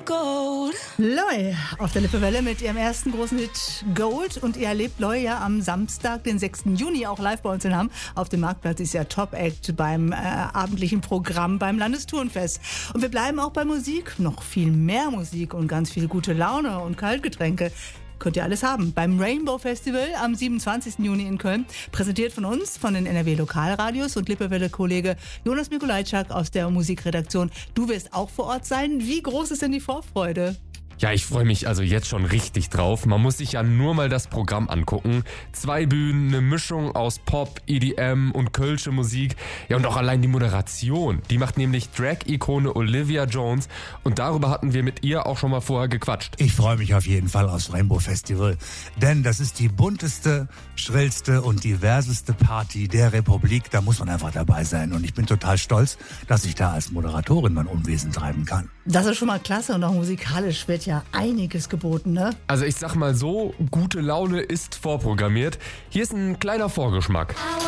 Loy auf der Lippewelle mit ihrem ersten großen Hit Gold. Und ihr erlebt Loy ja am Samstag, den 6. Juni, auch live bei uns in Hamm. Auf dem Marktplatz ist ja Top-Act beim abendlichen Programm beim Landestourenfest. Und wir bleiben auch bei Musik. Noch viel mehr Musik und ganz viel gute Laune und Kaltgetränke. Könnt ihr alles haben beim Rainbow Festival am 27. Juni in Köln. Präsentiert von uns, von den NRW Lokalradios und Lippewelle-Kollege Jonas Mikulajczak aus der Musikredaktion. Du wirst auch vor Ort sein. Wie groß ist denn die Vorfreude? Ja, ich freue mich also jetzt schon richtig drauf. Man muss sich ja nur mal das Programm angucken. 2 Bühnen, eine Mischung aus Pop, EDM und kölsche Musik. Ja, und auch allein die Moderation. Die macht nämlich Drag-Ikone Olivia Jones. Und darüber hatten wir mit ihr auch schon mal vorher gequatscht. Ich freue mich auf jeden Fall aufs Rainbow Festival. Denn das ist die bunteste, schrillste und diverseste Party der Republik. Da muss man einfach dabei sein. Und ich bin total stolz, dass ich da als Moderatorin mein Unwesen treiben kann. Das ist schon mal klasse und auch musikalisch wird ja einiges geboten, ne? Also ich sag mal so, gute Laune ist vorprogrammiert. Hier ist ein kleiner Vorgeschmack.